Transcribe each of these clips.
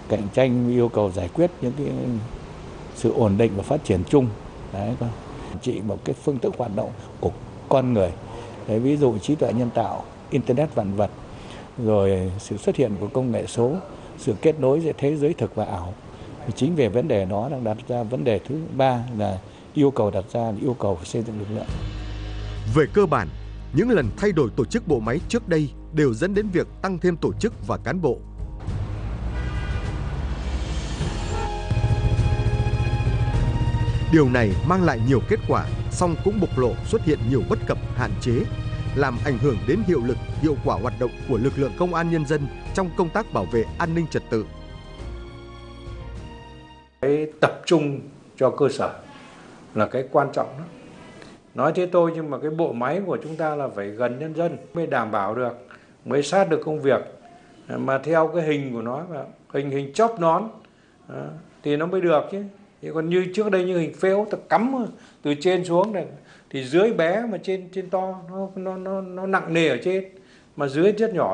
cạnh tranh, yêu cầu giải quyết những cái sự ổn định và phát triển chung. Đấy, chỉ một cái phương thức hoạt động của con người. Đấy, ví dụ trí tuệ nhân tạo, internet vạn vật, rồi sự xuất hiện của công nghệ số, sự kết nối giữa thế giới thực và ảo. Chính về vấn đề đó đang đặt ra vấn đề thứ ba là yêu cầu đặt ra là yêu cầu xây dựng lực lượng. Về cơ bản, những lần thay đổi tổ chức bộ máy trước đây đều dẫn đến việc tăng thêm tổ chức và cán bộ. Điều này mang lại nhiều kết quả, song cũng bộc lộ xuất hiện nhiều bất cập, hạn chế, làm ảnh hưởng đến hiệu lực, hiệu quả hoạt động của lực lượng công an nhân dân trong công tác bảo vệ an ninh trật tự. Cái tập trung cho cơ sở là cái quan trọng đó. Nói thế thôi nhưng mà cái bộ máy của chúng ta là phải gần nhân dân mới đảm bảo được, mới sát được công việc. Mà theo cái hình của nó, hình chóp nón thì nó mới được chứ. Thì còn như trước đây như hình phễu ta cắm từ trên xuống này, thì dưới bé mà trên to, nó nặng nề ở trên mà dưới rất nhỏ.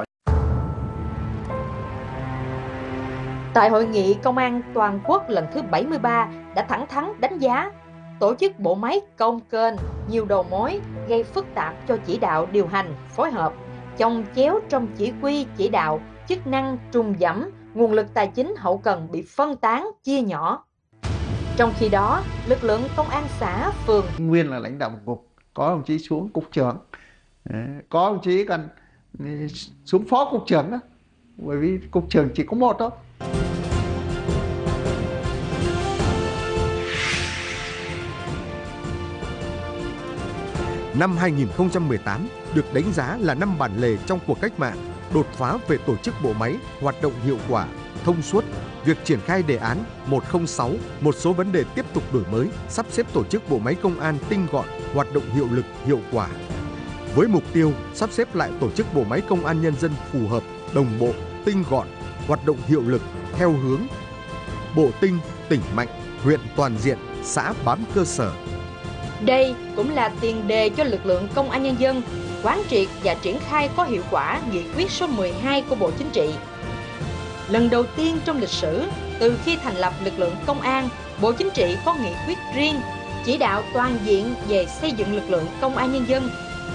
Tại hội nghị Công an toàn quốc lần thứ 73 đã thẳng thắn đánh giá tổ chức bộ máy cồng kềnh, nhiều đầu mối gây phức tạp cho chỉ đạo điều hành, phối hợp, chồng chéo trong chỉ huy chỉ đạo, chức năng trùng dẫm, nguồn lực tài chính hậu cần bị phân tán, chia nhỏ. Trong khi đó, lực lượng công an xã, phường nguyên là lãnh đạo một cục, có đồng chí xuống cục trưởng, có đồng chí còn xuống phó cục trưởng đó, bởi vì cục trưởng chỉ có một thôi. Năm 2018 được đánh giá là năm bản lề trong cuộc cách mạng, đột phá về tổ chức bộ máy, hoạt động hiệu quả, thông suốt. Việc triển khai đề án 106, một số vấn đề tiếp tục đổi mới, sắp xếp tổ chức bộ máy công an tinh gọn, hoạt động hiệu lực, hiệu quả. Với mục tiêu sắp xếp lại tổ chức bộ máy công an nhân dân phù hợp, đồng bộ, tinh gọn, hoạt động hiệu lực theo hướng bộ tinh, tỉnh mạnh, huyện toàn diện, xã bám cơ sở. Đây cũng là tiền đề cho lực lượng công an nhân dân quán triệt và triển khai có hiệu quả nghị quyết số 12 của Bộ Chính trị. Lần đầu tiên trong lịch sử, từ khi thành lập lực lượng công an, Bộ Chính trị có nghị quyết riêng chỉ đạo toàn diện về xây dựng lực lượng công an nhân dân.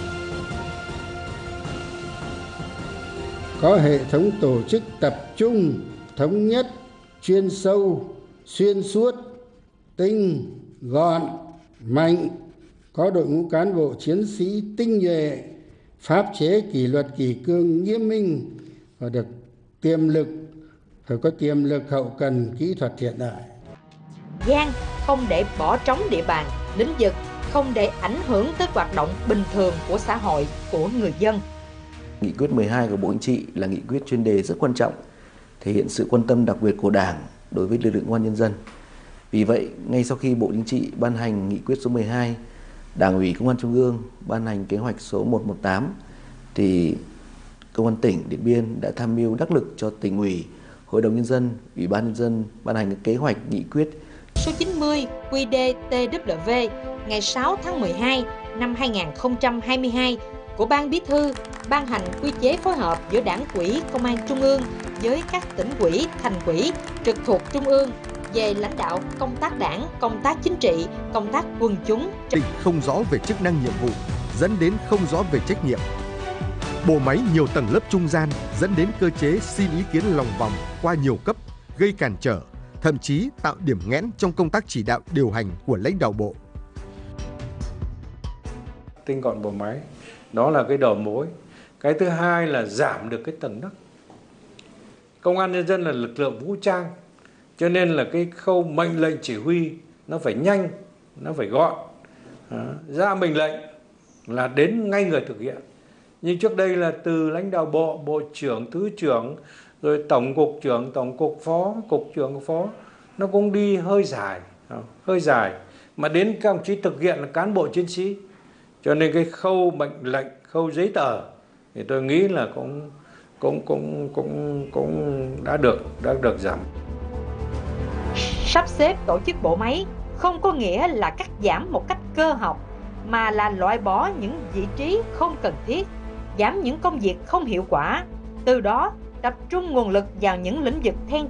Có hệ thống tổ chức tập trung, thống nhất, chuyên sâu, xuyên suốt, tinh, gọn, mạnh, có đội ngũ cán bộ chiến sĩ tinh nhuệ, pháp chế kỷ luật kỷ cương nghiêm minh và được tiềm lực, phải có tiềm lực hậu cần kỹ thuật hiện đại. Gian không để bỏ trống địa bàn, lĩnh vực, không để ảnh hưởng tới hoạt động bình thường của xã hội, của người dân. Nghị quyết 12 của Bộ Chính trị là nghị quyết chuyên đề rất quan trọng, thể hiện sự quan tâm đặc biệt của Đảng đối với lực lượng công an nhân dân. Vì vậy, ngay sau khi Bộ Chính trị ban hành nghị quyết số 12, Đảng ủy Công an Trung ương ban hành kế hoạch số 118, thì Công an tỉnh Điện Biên đã tham mưu đắc lực cho Tỉnh ủy, Hội đồng Nhân dân, Ủy ban Nhân dân ban hành kế hoạch nghị quyết số 90 QĐ-TW ngày 6 tháng 12 năm 2022 của Ban Bí thư ban hành quy chế phối hợp giữa Đảng ủy Công an Trung ương với các tỉnh ủy, thành ủy trực thuộc Trung ương về lãnh đạo công tác đảng, công tác chính trị, công tác quần chúng. Định không rõ về chức năng nhiệm vụ, dẫn đến không rõ về trách nhiệm. Bộ máy nhiều tầng lớp trung gian dẫn đến cơ chế xin ý kiến lòng vòng qua nhiều cấp, gây cản trở, thậm chí tạo điểm nghẽn trong công tác chỉ đạo điều hành của lãnh đạo bộ. Tinh gọn bộ máy, đó là cái đầu mối. Cái thứ hai là giảm được cái tầng nấc. Công an nhân dân là lực lượng vũ trang, cho nên là cái khâu mệnh lệnh chỉ huy nó phải nhanh, nó phải gọn. Ra mệnh lệnh là đến ngay người thực hiện. Nhưng trước đây là từ lãnh đạo bộ, bộ trưởng, thứ trưởng, rồi tổng cục trưởng, tổng cục phó, cục trưởng, phó, nó cũng đi hơi dài. Mà đến các đồng chí thực hiện là cán bộ chiến sĩ. Cho nên cái khâu mệnh lệnh, khâu giấy tờ thì tôi nghĩ là cũng đã được giảm. Sắp xếp tổ chức bộ máy không có nghĩa là cắt giảm một cách cơ học, mà là loại bỏ những vị trí không cần thiết, giảm những công việc không hiệu quả, từ đó tập trung nguồn lực vào những lĩnh vực then